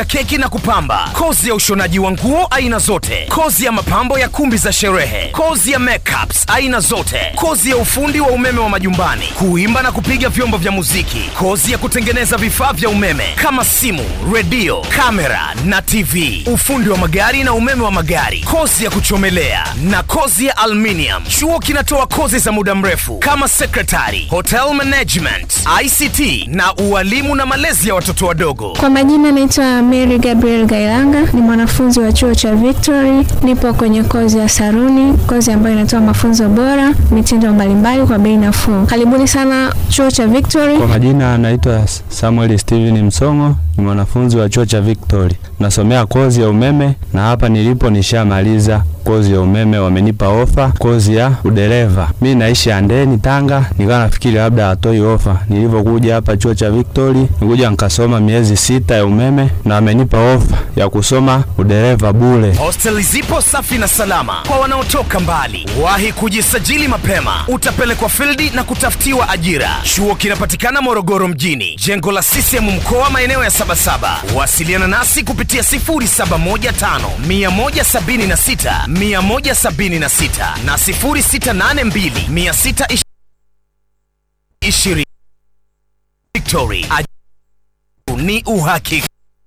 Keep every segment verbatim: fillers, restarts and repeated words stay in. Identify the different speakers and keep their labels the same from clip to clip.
Speaker 1: keki na kupamba, kozi ya ushonaji wa nguo aina zote, kozi ya mapambo ya kumbi za sherehe, kozi ya makeups aina zote, kozi ya ufundi wa umeme wa majumbani, kuimba na kupiga vyombo vya muziki, kozi ya kutengeneza vifaa vya umeme kama simu, redio, kamera na T V, ufundi wa magari na umeme wa magari, kozi ya kuchomelea na kozi ya aluminium. Chuo kinatoa kozi za muda mrefu kama secretary, hotel management, I C T na ualimu na malezi ya watoto wadogo.
Speaker 2: Kwa majina naitwa Mary Gabriel Gailanga, ni mwanafunzi wa chuo cha Victory. Nipo kwenye kozi ya saruni, kozi ambayo inatoa mafunzo bora, mitindo mbalimbali kwa bei nafuu. Karibuni sana chuo cha Victory.
Speaker 3: Kwa majina naitwa Samuel Steven Msongo, ni mwanafunzi wa chuo cha Victory. Nasomea kozi ya umeme na hapa nilipo nishamaliza kozi ya umeme, wamenipa ofa kozi ya udereva. Mimi naishi Andeni Tanga, nikawa nafikiri labda atoi ofa. Nilipokuja hapa chuo cha Victory, nikuja nikasoma miezi sita ya umeme na wamenipa ofa ya kusoma udereva bure.
Speaker 1: Hosteli zipo safi na salama kwa wanaotoka mbali. Wahi kujisajili mapema, utapelekwa fieldi na kutafutiwa ajira. Chuo kinapatikana Morogoro mjini, jengo la C C M mkoa, maeneo ya Sabasaba. Wasiliana nasi kupitia sifuri saba moja tano mia moja sabini na sita mia moja sabini na sita na sifuri sita nane mbili mia sita ishirini. Victory ni uhakika.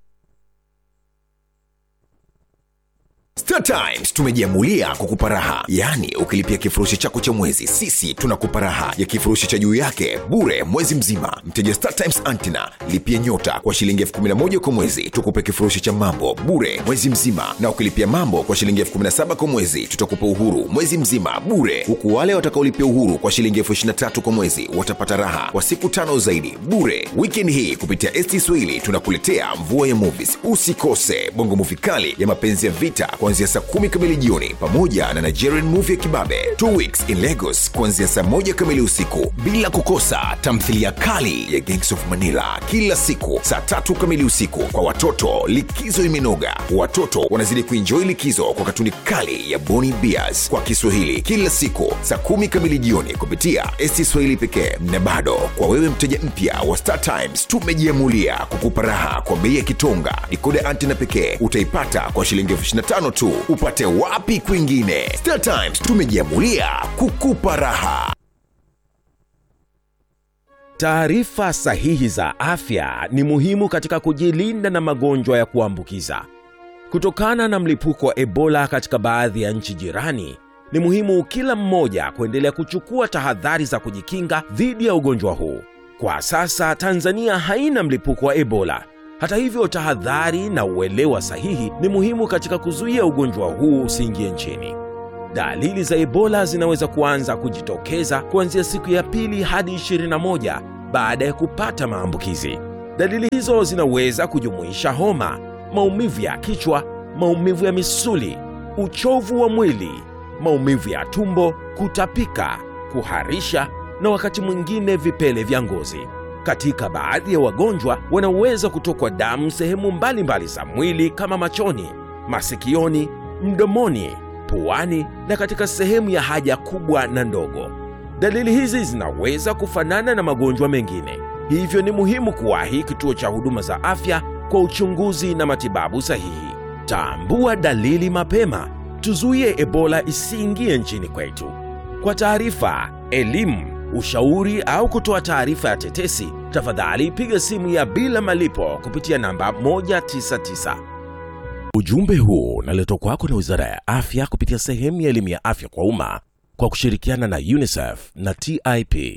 Speaker 4: Star Times tumejiamulia kukupa raha. Yaani ukilipia kifurushi chako cha mwezi, sisi tunakupa raha ya kifurushi cha juu yake bure mwezi mzima. Mteja Star Times Antenna lipia nyota kwa shilingi elfu kumi na moja kwa mwezi, tukupe kifurushi cha mambo bure mwezi mzima. Na ukilipia mambo kwa shilingi elfu kumi na saba kwa mwezi, tutakupa uhuru mwezi mzima bure. Huku wale watakaolipia uhuru kwa shilingi elfu ishirini na tatu kwa mwezi watapata raha kwa siku tano zaidi bure. Weekend hii kupitia S T Swahili tunakuletea mvua ya movies. Usikose bongo movie kali ya mapenzi ya vita kuanzia saa kumi kamili jioni, pamoja na Nigerian movie ya kibabe Two Weeks in Lagos kuanzia saa moja kamili usiku. Bila kukosa tamthilia kali ya Gangs of Manila kila siku saa tatu kamili usiku. Kwa watoto, likizo imenoga. Watoto wanazidi kuenjoy likizo kwa katuni kali ya Boni Bears kwa Kiswahili kila siku saa kumi kamili jioni kupitia S T Swahili pekee. Na bado kwa wewe mteja mpya wa Star Times, tumejiamulia kukupa raha kwa bei ya kitonga. Decoder antenna pekee utaipata kwa shilingi elfu ishirini na tano tu. Upate wapi kwingine? Star Times tumejiamulia kukupa raha.
Speaker 5: Taarifa sahihi za afya ni muhimu katika kujilinda na magonjwa ya kuambukiza. Kutokana na mlipuko wa Ebola katika baadhi ya nchi jirani, ni muhimu kila mmoja kuendelea kuchukua tahadhari za kujikinga dhidi ya ugonjwa huu. Kwa sasa Tanzania haina mlipuko wa Ebola. Hata hivyo, tahadhari na uelewa sahihi ni muhimu katika kuzuia ugonjwa huu usiingie nchini. Dalili za Ebola zinaweza kuanza kujitokeza kuanzia siku ya pili hadi ishirini na moja baada ya kupata maambukizi. Dalili hizo zinaweza kujumuisha homa, maumivu ya kichwa, maumivu ya misuli, uchovu wa mwili, maumivu ya tumbo, kutapika, kuharisha na wakati mwingine vipele vya ngozi. Katika baadhi ya wagonjwa wanaweza kutokwa damu sehemu mbalimbali za mwili kama machoni, masikioni, mdomoni, puani na katika sehemu ya haja kubwa na ndogo. Dalili hizi zinaweza kufanana na magonjwa mengine. Hivyo ni muhimu kuwahi kituo cha huduma za afya kwa uchunguzi na matibabu sahihi. Tambua dalili mapema, tuzuie Ebola isiingie nchini kwetu. Kwa taarifa, elimu, ushauri au kutoa taarifa ya tetesi, tafadhali piga simu ya bila malipo kupitia namba moja tisa tisa. Ujumbe huu unaletwa kwako na Wizara ya Afya kupitia sehemu ya elimu ya afya kwa umma kwa kushirikiana na UNICEF na T I P.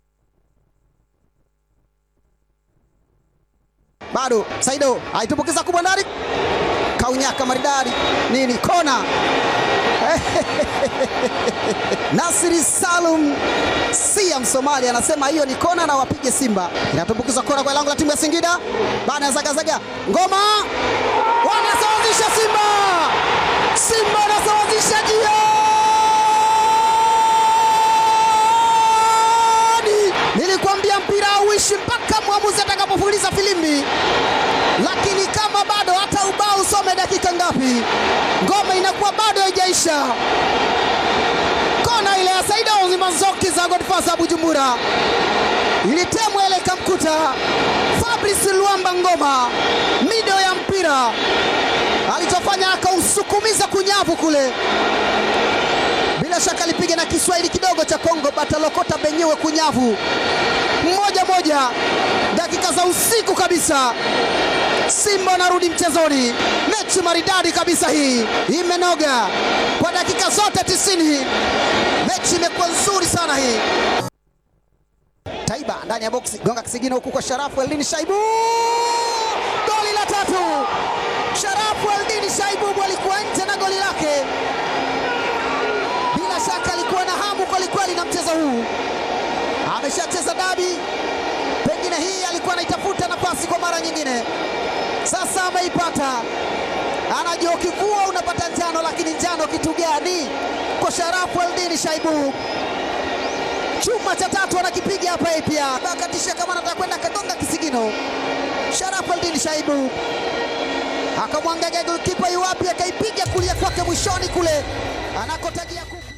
Speaker 6: Bado Saido aitumbukiza kubwa ndani. Kaunyaka maridadi. Nini kona? Nasiri Salum Sia Msomali anasema hiyo ni kona na wapige Simba. Inatumbukiza kona kwa lango la timu ya Singida. Bana zaga zaga. Ngoma. Wanasawazisha Simba. Simba wanasawazisha jioni. Nilikwambia mpira hauishi mpaka mwamuzi atakapopuliza filimbi. Lakini kama bado hata ubao usome dakika ngapi, ngoma inakuwa bado haijaisha. Kona ile ya Saida Manzoki za Godfather Bujumbura ilitemwa ile kamkuta Fabrice Luamba Ngoma. Mido ya mpira alisukumiza kunyavu kule, bila shaka alipiga na Kiswahili kidogo cha Kongo, batalokota benyewe kunyavu. Moja moja, dakika za usiku kabisa, Simba wanarudi mchezoni. Mechi maridadi kabisa hii, imenoga kwa dakika zote tisini. Mechi imekuwa nzuri sana hii. Taiba ndani ya boksi, gonga kisigino huku kwa Sharafu Eldin Shaibu, goli la tatu. Sharafu Eldin Shaibu alikuwa nje na goli lake, bila shaka alikuwa na hamu kwelikweli na mchezo huu. Ameshacheza dabi, pengine hii alikuwa anaitafuta nafasi kwa mara nyingine, sasa ameipata. Anajua ukivua unapata njano, lakini njano kitu gani kwa Sharafu Eldin Shaibu? Chuma cha tatu anakipiga hapa pia, akatisha kama anataka kwenda kagonga kisigino. Sharafu Eldin Shaibu akamwangalia goalkeeper yuwapi, akaipiga kulia kwake mwishoni kule anakotagia.